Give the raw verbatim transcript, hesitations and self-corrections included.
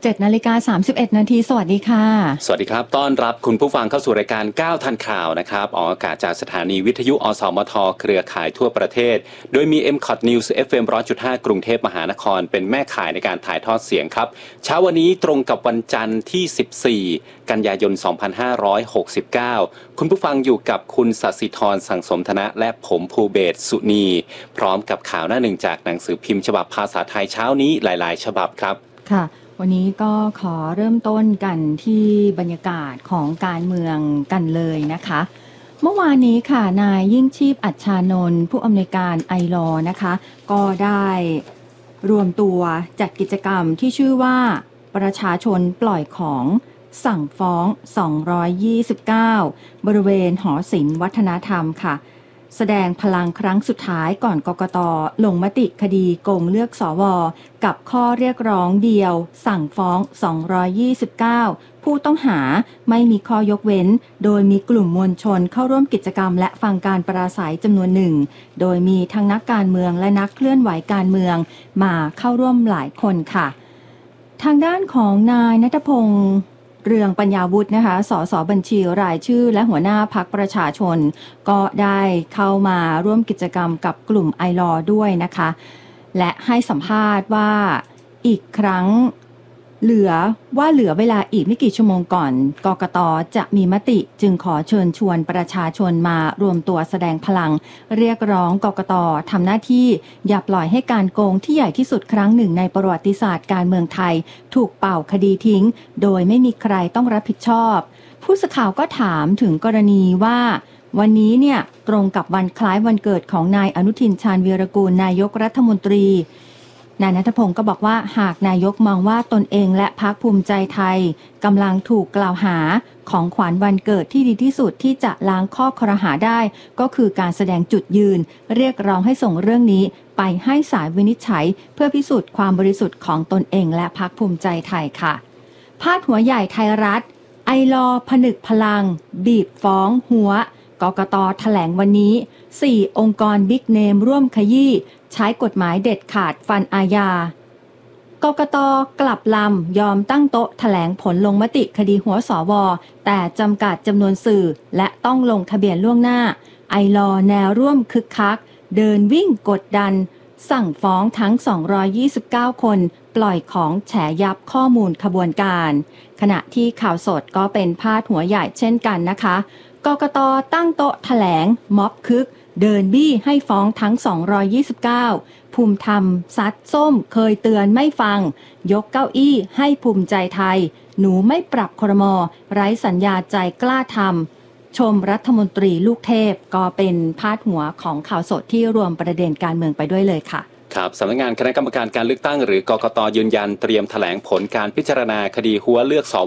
เจ็ดนาฬิกาสามสิบเอ็ดนาทีสวัสดีค่ะสวัสดีครับต้อนรับคุณผู้ฟังเข้าสู่รายการก้าวทันข่าวนะครับออกอากาศจากสถานีวิทยุอสมทเครือข่ายทั่วประเทศโดยมี เอ็ม คอท News เอฟ เอ็ม หนึ่งร้อยจุดห้า กรุงเทพมหานครเป็นแม่ข่ายในการถ่ายทอดเสียงครับเช้าวันนี้ตรงกับวันจันทร์ที่สิบสี่กันยายนสองพันห้าร้อยหกสิบเก้าคุณผู้ฟังอยู่กับคุณศศิธรสังสมธนะและผมภูเบศรสุนีพร้อมกับข่าวหน้าหนึ่งจากหนังสือพิมพ์ฉบับภาษาไทยเช้านี้หลายๆฉบับครับค่ะวันนี้ก็ขอเริ่มต้นกันที่บรรยากาศของการเมืองกันเลยนะคะเมื่อวานนี้ค่ะนายยิ่งชีพอัชชานนท์ผู้อำนวยการไอลอนะคะก็ได้รวมตัวจัดกิจกรรมที่ชื่อว่าประชาชนปล่อยของสั่งฟ้องสองร้อยยี่สิบเก้าบริเวณหอศิลป์วัฒนธรรมค่ะแสดงพลังครั้งสุดท้ายก่อนกกต.ลงมติคดีโกงเลือกสว.กับข้อเรียกร้องเดียวสั่งฟ้องสองร้อยยี่สิบเก้าผู้ต้องหาไม่มีข้อยกเว้นโดยมีกลุ่มมวลชนเข้าร่วมกิจกรรมและฟังการปราศัยจำนวนหนึ่งโดยมีทั้งนักการเมืองและนักเคลื่อนไหวการเมืองมาเข้าร่วมหลายคนค่ะทางด้านของนายณัฐพงษ์เรืองปัญญาวุฒินะคะสสบัญชีรายชื่อและหัวหน้าพรรคประชาชนก็ได้เข้ามาร่วมกิจกรรมกับกลุ่มไอลอด้วยนะคะและให้สัมภาษณ์ว่าอีกครั้งเหลือว่าเหลือเวลาอีกไม่กี่ชั่วโมงก่อนกกต.จะมีมติจึงขอเชิญชวนประชาชนมารวมตัวแสดงพลังเรียกร้องกกต.ทำหน้าที่อย่าปล่อยให้การโกงที่ใหญ่ที่สุดครั้งหนึ่งในประวัติศาสตร์การเมืองไทยถูกเป่าคดีทิ้งโดยไม่มีใครต้องรับผิดชอบผู้สื่อข่าวก็ถามถึงกรณีว่าวันนี้เนี่ยตรงกับวันคล้ายวันเกิดของนายอนุทินชาญวีรกูลนายกรัฐมนตรีนายณัฐพงศ์ก็บอกว่าหากนายกมองว่าตนเองและพรรคภูมิใจไทยกำลังถูกกล่าวหาของขวัญวันเกิดที่ดีที่สุดที่จะล้างข้อครหาได้ก็คือการแสดงจุดยืนเรียกร้องให้ส่งเรื่องนี้ไปให้ศาลวินิจฉัยเพื่อพิสูจน์ความบริสุทธิ์ของตนเองและพรรคภูมิใจไทยค่ะพาดหัวใหญ่ไทยรัฐไอลอผนึกพลังบีบฟ้องหัวกกต.แถลงวันนี้สี่องค์กรบิ๊กเนมร่วมขยี้ใช้กฎหมายเด็ดขาดฟันอาญากกต.กลับลำยอมตั้งโต๊ะแถลงผลลงมติคดีหัวสว.แต่จำกัดจำนวนสื่อและต้องลงทะเบียนล่วงหน้าไอลอแนวร่วมคึกคักเดินวิ่งกดดันสั่งฟ้องทั้งสองร้อยยี่สิบเก้าคนปล่อยของแฉยับข้อมูลขบวนการขณะที่ข่าวสดก็เป็นพาดหัวใหญ่เช่นกันนะคะกกต.ตั้งโต๊ะแถลงม็อบคึกเดินบี้ให้ฟ้องทั้งสองร้อยยี่สิบเก้าภูมิธรรมซัดส้มเคยเตือนไม่ฟังยกเก้าอี้ให้ภูมิใจไทยหนูไม่ปรับครม.ไร้สัญญาใจกล้าทำชมรัฐมนตรีลูกเทพก็เป็นพาดหัวของข่าวสดที่รวมประเด็นการเมืองไปด้วยเลยค่ะครับสำนักงานคณะกรรมการการเลือกตั้งหรือกกต.ยืนยันเตรียมแถลงผลการพิจารณาคดีหัวเลือกส